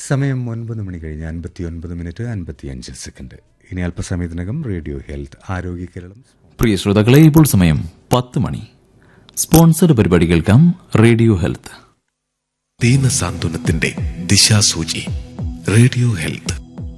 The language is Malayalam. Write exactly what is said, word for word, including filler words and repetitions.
സമയം ഒൻപത് മണി കഴിഞ്ഞ് അൻപത്തി ഒൻപത് മിനിറ്റ് അൻപത്തിയഞ്ച് സെക്കൻഡ്. ഇനി അല്പസമയത്തിനകം റേഡിയോ ഹെൽത്ത് ആരോഗ്യ കേരളം. പ്രിയ ശ്രോതാക്കളെ, ഇപ്പോൾ സമയം പത്ത് മണി. സ്പോൺസർഡ് പരിപാടി കേൾക്കാം. റേഡിയോ ഹെൽത്ത് ദീന സാന്ത്വനത്തിന്റെ ദിശാസൂചി. Radio health.